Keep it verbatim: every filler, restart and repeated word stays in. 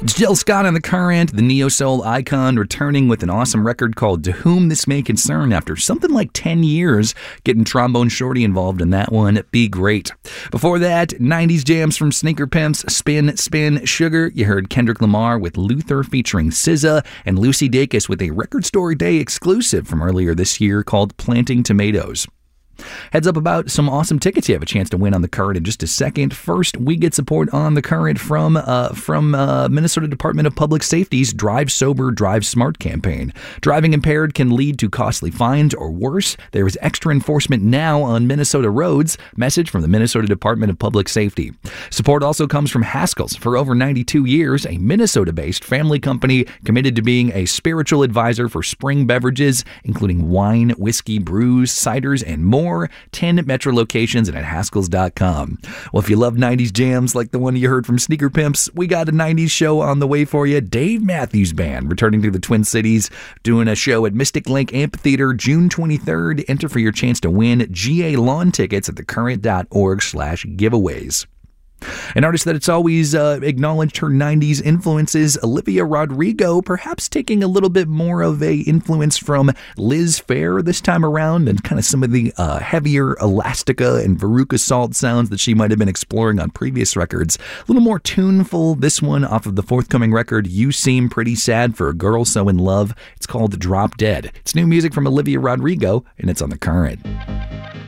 It's Jill Scott on The Current, the neo-soul icon, returning with an awesome record called To Whom This May Concern after something like ten years, getting Trombone Shorty involved in that one. Be great. Before that, nineties jams from Sneaker Pimps, Spin, Spin, Sugar. You heard Kendrick Lamar with Luther featuring S Z A, and Lucy Dacus with a Record Store Day exclusive from earlier this year called Planting Tomatoes. Heads up about some awesome tickets you have a chance to win on The Current in just a second. First, we get support on The Current from uh, from uh, Minnesota Department of Public Safety's Drive Sober, Drive Smart campaign. Driving impaired can lead to costly fines or worse. There is extra enforcement now on Minnesota roads. Message from the Minnesota Department of Public Safety. Support also comes from Haskell's. For over ninety-two years, a Minnesota-based family company committed to being a spiritual advisor for spring beverages, including wine, whiskey, brews, ciders, and more. ten Metro locations and at Haskells dot com. Well, if you love nineties jams like the one you heard from Sneaker Pimps, we got a nineties show on the way for you. Dave Matthews Band returning to the Twin Cities, doing a show at Mystic Lake Amphitheater June twenty-third. Enter for your chance to win G A Lawn tickets at thecurrent.org slash giveaways. An artist that it's always uh, acknowledged her nineties influences, Olivia Rodrigo, perhaps taking a little bit more of a influence from Liz Phair this time around, and kind of some of the uh, heavier Elastica and Veruca Salt sounds that she might have been exploring on previous records. A little more tuneful, this one off of the forthcoming record, You Seem Pretty Sad for a Girl So in Love. It's called Drop Dead. It's new music from Olivia Rodrigo, and it's on The Current.